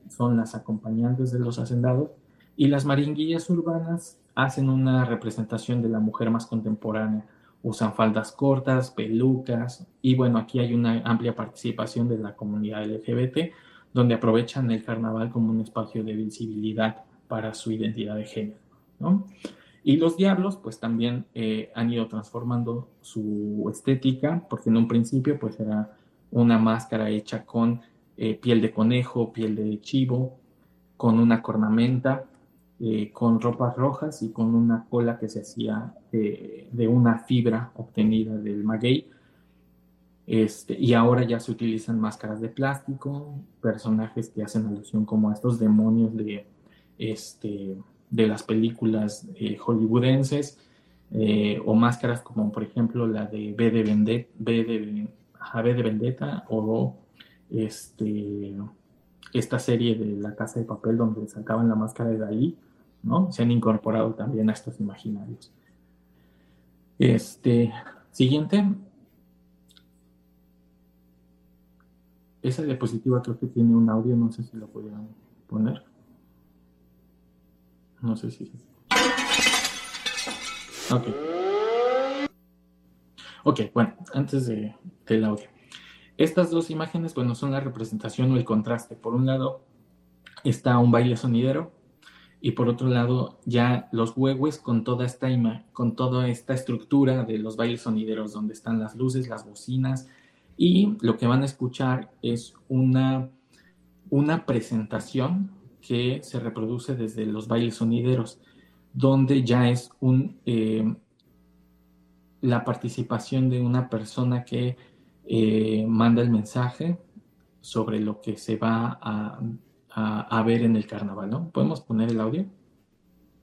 son las acompañantes de los hacendados, y las maringuillas urbanas hacen una representación de la mujer más contemporánea. Usan faldas cortas, pelucas, y bueno, aquí hay una amplia participación de la comunidad LGBT, donde aprovechan el carnaval como un espacio de visibilidad para su identidad de género, ¿no? Y los diablos, pues también han ido transformando su estética, porque en un principio, pues era una máscara hecha con piel de conejo, piel de chivo, con una cornamenta, con ropas rojas y con una cola que se hacía de una fibra obtenida del maguey. Y ahora ya se utilizan máscaras de plástico, personajes que hacen alusión como a estos demonios este, de las películas hollywoodenses, o máscaras como por ejemplo la de B de Vendetta, o este, esta serie de La Casa de Papel donde sacaban la máscara de Dalí, ¿no? Se han incorporado también a estos imaginarios. Este, Siguiente. Esa diapositiva creo que tiene un audio, no sé si lo pudieran poner. No sé si... Ok. Ok, bueno, del audio. Estas dos imágenes, bueno, son la representación o el contraste. Por un lado está un baile sonidero y por otro lado ya los huehues con con toda esta estructura de los bailes sonideros, donde están las luces, las bocinas, y lo que van a escuchar es una presentación que se reproduce desde los bailes sonideros, donde ya es la participación de una persona que manda el mensaje sobre lo que se va a ver en el carnaval, ¿no? ¿Podemos poner el audio?